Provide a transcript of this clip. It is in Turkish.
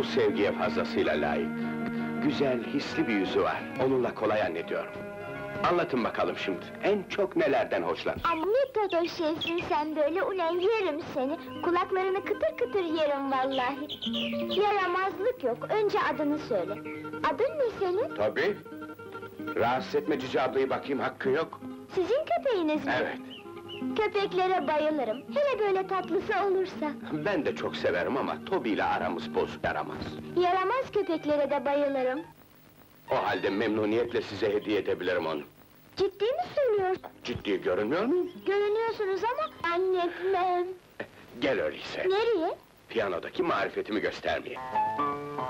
Bu sevgiye fazlasıyla layık. Güzel, hisli bir yüzü var. Onunla kolay hallediyorum. Anlatın bakalım şimdi, en çok nelerden hoşlan? Ama ne kadar şeysin sen böyle, ulan yerim seni! Kulaklarını kıtır kıtır yerim vallahi! Yaramazlık yok, önce adını söyle! Adın ne senin? Tabii! Rahatsız etme Cici ablayı bakayım, hakkın yok! Sizin köpeğiniz mi? Evet! Köpeklere bayılırım, hele böyle tatlısı olursa! Ben de çok severim ama Toby ile aramız bozuk, yaramaz. Yaramaz köpeklere de bayılırım! O halde memnuniyetle size hediye edebilirim onu. Ciddi mi söylüyorsun? Ciddi görünmüyor muyum? Görünüyorsunuz ama annetmem! Gel öyleyse! Nereye? Piyanodaki marifetimi göstermeye.